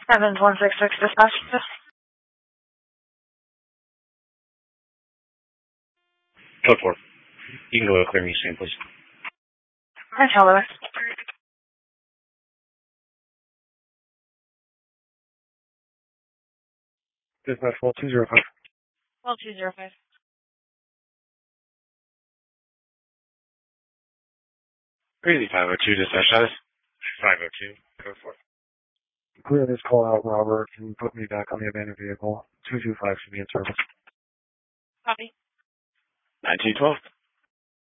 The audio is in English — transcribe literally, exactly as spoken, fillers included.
Evans one six six dispatch. Code four. You can go to clear me screen, please. Hi, hello. Dispatch twelve two zero five. twelve two zero five. Crazy five oh two dispatch status. five oh two. Code four. Clear this call out, Robert, and put me back on the abandoned vehicle. two two five should be in service. Copy. nine two twelve.